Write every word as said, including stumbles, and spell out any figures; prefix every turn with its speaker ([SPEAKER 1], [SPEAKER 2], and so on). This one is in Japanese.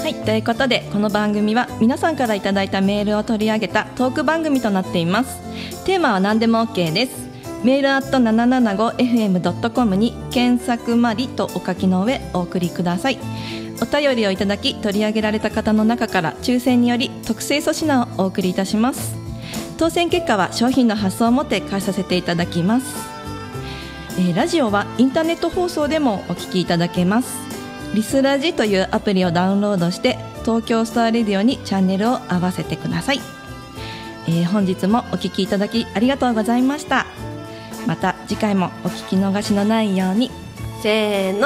[SPEAKER 1] はい、ということでこの番組は皆さんからいただいたメールを取り上げたトーク番組となっています。テーマは何でも OK です。メールアット ななななごエフエムドットコム に検索まりとお書きの上お送りください。お便りをいただき取り上げられた方の中から抽選により特製粗品をお送りいたします。当選結果は商品の発送をもって返させていただきます。えー、ラジオはインターネット放送でもお聞きいただけます。リスラジというアプリをダウンロードして東京スターレディオにチャンネルを合わせてください。えー、本日もお聞きいただきありがとうございました。また次回もお聞き逃しのないように。
[SPEAKER 2] せーの、